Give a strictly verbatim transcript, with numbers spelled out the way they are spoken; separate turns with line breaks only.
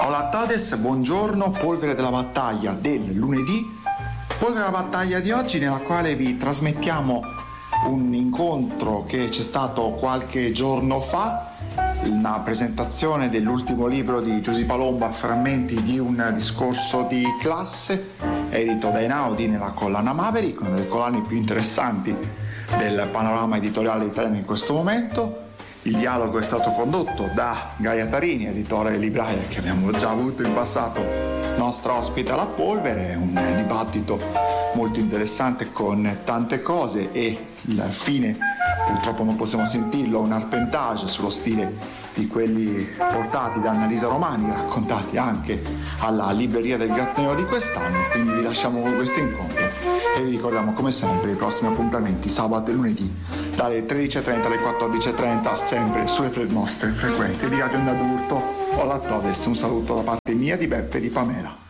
Hola a todos, buongiorno, polvere della battaglia del lunedì, polvere della battaglia di oggi nella quale vi trasmettiamo un incontro che c'è stato qualche giorno fa, una presentazione dell'ultimo libro di Giusy Palomba, Frammenti di un discorso di classe, edito da Einaudi nella collana Maverick, una delle collane più interessanti del panorama editoriale italiano in questo momento. Il dialogo è stato condotto da Gaia Tarini, editore libraia che abbiamo già avuto in passato nostra ospite alla polvere, un dibattito molto interessante con tante cose e il fine, purtroppo non possiamo sentirlo, un arpentage sullo stile di quelli portati da Annalisa Romani, raccontati anche alla libreria del Gattinero di quest'anno. Quindi vi lasciamo con questo incontro e vi ricordiamo come sempre i prossimi appuntamenti sabato e lunedì dalle tredici e trenta alle quattordici e trenta, sempre sulle nostre frequenze di Radio Onda d'Urto. Hola a todos, un saluto da parte mia, di Beppe e di Pamela.